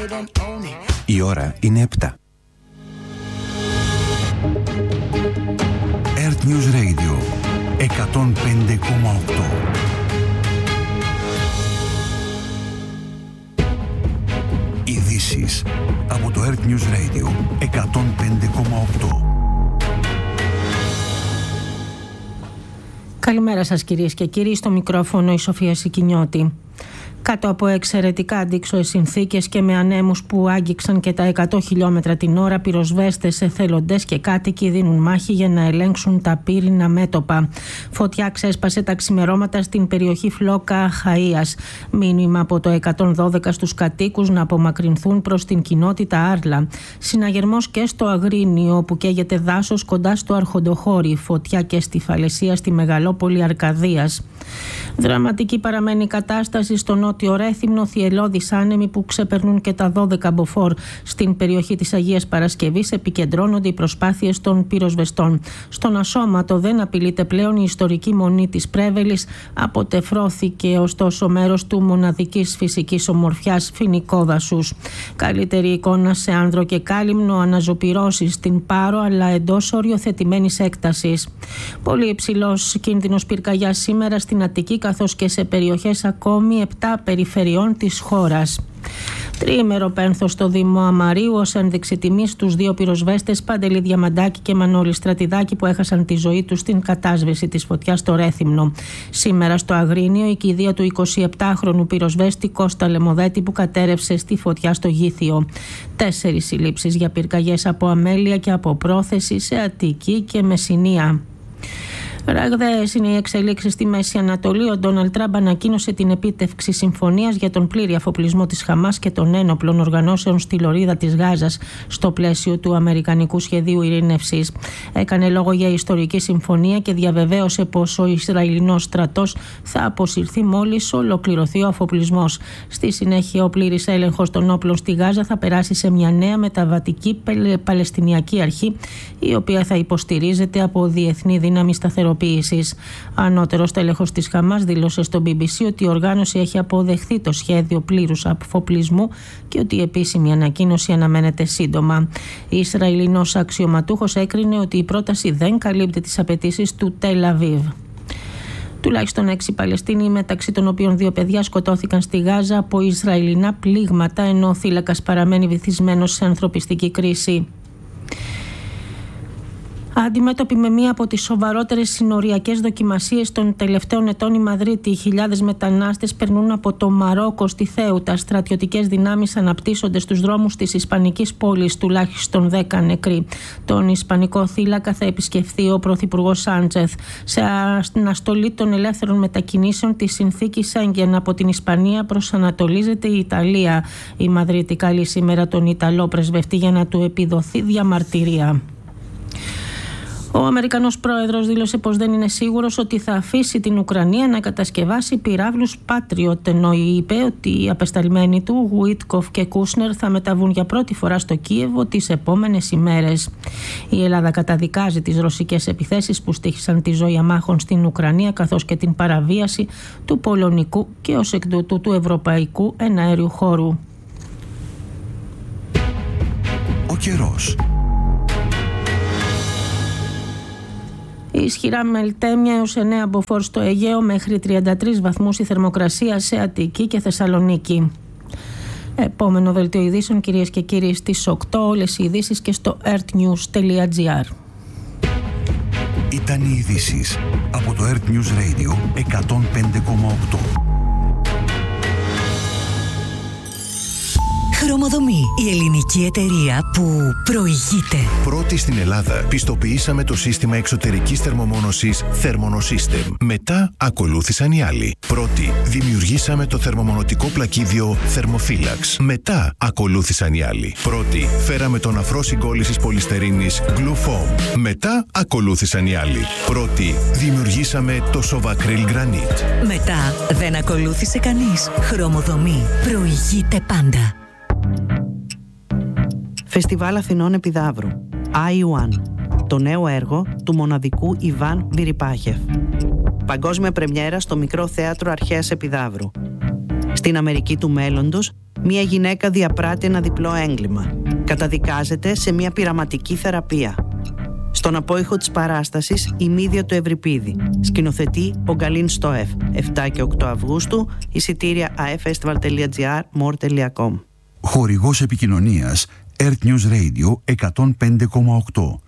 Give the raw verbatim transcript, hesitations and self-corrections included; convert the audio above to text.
Η ώρα είναι επτά. Earth News Radio εκατόν πέντε κόμμα οκτώ. Ειδήσεις από το Earth News Radio εκατόν πέντε κόμμα οκτώ. Καλημέρα σας κυρίες και κύριοι, στο μικρόφωνο η Σοφία Σικινιώτη. Κάτω από εξαιρετικά αντίξωες συνθήκες και με ανέμους που άγγιξαν και τα εκατό χιλιόμετρα την ώρα, πυροσβέστες, εθελοντές και κάτοικοι δίνουν μάχη για να ελέγξουν τα πύρινα μέτωπα. Φωτιά ξέσπασε τα ξημερώματα στην περιοχή Φλόκα Χαΐας. Μήνυμα από το εκατόν δώδεκα στους κατοίκους να απομακρυνθούν προς την κοινότητα Άρλα. Συναγερμός και στο Αγρίνιο, όπου καίγεται δάσος κοντά στο Αρχοντοχώρι. Φωτιά και στη Φαλαισία, στη μεγαλόπολη Αρκαδίας. Δραματική παραμένει η κατάσταση στο νότιο Ρέθυμνο, θυελλώδεις άνεμοι που ξεπερνούν και τα δώδεκα μποφόρ. Στην περιοχή της Αγίας Παρασκευής επικεντρώνονται οι προσπάθειες των πυροσβεστών. Στον Ασώματο δεν απειλείται πλέον η ιστορική μονή της Πρέβελης. Αποτεφρώθηκε ωστόσο μέρος του μοναδικής φυσικής ομορφιάς φοινικό δασούς. Καλύτερη εικόνα σε άνδρο και κάλυμνο, αναζωπυρώσεις στην Πάρο αλλά εντός οριοθετημένης έκτασης. Πολύ υψηλός κίνδυνος πυρκαγιάς σήμερα στην Αττική, καθώς και σε περιοχές ακόμη επτά περιφερειών της χώρας. Τριήμερο πένθος στο Δήμο Αμαρίου ως ένδειξη τιμής στους δύο πυροσβέστες Παντελή Διαμαντάκη και Μανώλη Στρατιδάκη που έχασαν τη ζωή τους στην κατάσβεση της φωτιάς στο Ρέθυμνο. Σήμερα στο Αγρίνιο η κηδεία του εικοσιεπτάχρονου πυροσβέστη Κώστα Λεμοδέτη που κατέρευσε στη φωτιά στο Γήθιο. Τέσσερις συλλήψεις για πυρκαγιές από αμέλεια και από πρόθεση σε Αττική και Μεσσηνία. Ραγδαίες είναι οι εξελίξεις στη Μέση Ανατολή. Ο Ντόναλντ Τραμπ ανακοίνωσε την επίτευξη συμφωνίας για τον πλήρη αφοπλισμό της Χαμάς και των ένοπλων οργανώσεων στη λωρίδα της Γάζας στο πλαίσιο του Αμερικανικού Σχεδίου Ειρήνευσης. Έκανε λόγο για ιστορική συμφωνία και διαβεβαίωσε πως ο Ισραηλινός στρατός θα αποσυρθεί μόλις ολοκληρωθεί ο αφοπλισμός. Στη συνέχεια, ο πλήρης έλεγχος των όπλων στη Γάζα θα περάσει σε μια νέα μεταβατική Παλαιστινιακή αρχή, η οποία θα υποστηρίζεται από διεθνή δύναμη σταθεροποίησης. Ανώτερος τέλεχος της Χαμάς δήλωσε στο μπι μπι σι ότι η οργάνωση έχει αποδεχθεί το σχέδιο πλήρους αφοπλισμού και ότι η επίσημη ανακοίνωση αναμένεται σύντομα. Η Ισραηλινός αξιωματούχος έκρινε ότι η πρόταση δεν καλύπτει τις απαιτήσεις του Τελ Αβίβ. Τουλάχιστον έξι Παλαιστίνοι, μεταξύ των οποίων δύο παιδιά, σκοτώθηκαν στη Γάζα από Ισραηλινά πλήγματα, ενώ ο θύλακας παραμένει βυθισμένος σε ανθρωπιστική κρίση. Αντιμέτωπη με μία από τις σοβαρότερες συνοριακές δοκιμασίες των τελευταίων ετών η Μαδρίτη, οι χιλιάδες μετανάστες περνούν από το Μαρόκο στη Θέουτα. Στρατιωτικές δυνάμεις αναπτύσσονται στους δρόμους της Ισπανικής πόλης, τουλάχιστον δέκα νεκροί. Τον Ισπανικό θύλακα θα επισκεφθεί ο Πρωθυπουργός Σάντσεθ. Σε αναστολή των ελεύθερων μετακινήσεων της συνθήκης Σέγγεν από την Ισπανία προσανατολίζεται η Ιταλία. Η Μαδρίτη καλεί σήμερα τον Ιταλό πρεσβευτή για να του επιδοθεί διαμαρτυρία. Ο Αμερικανός πρόεδρος δήλωσε πως δεν είναι σίγουρος ότι θα αφήσει την Ουκρανία να κατασκευάσει πυράβλους Patriot, ενώ είπε ότι οι απεσταλμένοι του Γουίτκοφ και Κούσνερ θα μεταβούν για πρώτη φορά στο Κίεβο τις επόμενες ημέρες. Η Ελλάδα καταδικάζει τις ρωσικές επιθέσεις που στοίχησαν τη ζωή αμάχων στην Ουκρανία, καθώς και την παραβίαση του πολωνικού και ως εκ τούτου του ευρωπαϊκού εναέριου χώρου. Ο καιρός. Ισχυρά μελτέμια έως εννέα μποφόρ στο Αιγαίο, μέχρι τριάντα τρεις βαθμούς η θερμοκρασία σε Αττική και Θεσσαλονίκη. Επόμενο δελτίο ειδήσεων, κυρίες και κύριοι, στις οκτώ. Όλες οι ειδήσεις και στο earthnews τελεία gr. Ήταν οι ειδήσεις από το Earth News Radio εκατόν πέντε κόμμα οκτώ. Χρωμοδομή, η ελληνική εταιρεία που προηγείται. Πρώτη στην Ελλάδα πιστοποιήσαμε το σύστημα εξωτερικής θερμομόνωσης Thermonosystem. Μετά ακολούθησαν οι άλλοι. Πρώτη δημιουργήσαμε το θερμομονωτικό πλακίδιο Thermophilax. Μετά ακολούθησαν οι άλλοι. Πρώτη φέραμε τον αφρό συγκόλλησης πολυστερίνης Glufoam. Μετά ακολούθησαν οι άλλοι. Πρώτη δημιουργήσαμε το Sovacryl Granite. Μετά δεν ακολούθησε κανείς. Χρωμοδομή προηγείται πάντα. Φεστιβάλ Αθηνών Επιδαύρου άι ουάν, το νέο έργο του μοναδικού Ιβάν Βιριπάχεφ. Παγκόσμια πρεμιέρα στο Μικρό Θέατρο Αρχαίας Επιδαύρου. Στην Αμερική του μέλλοντος, Μια γυναίκα διαπράττει ένα διπλό έγκλημα. Καταδικάζεται σε μια πειραματική θεραπεία. Στον απόϊχο της παράστασης η Μύδια του Ευρυπίδη. Σκηνοθετεί ο Γκαλίν Στοεφ. επτά και οκτώ Αυγούστου. Εισιτήρια aefestival.gr, more τελεία com. Χορηγός επικοινωνίας Earth News Radio εκατόν πέντε κόμμα οκτώ.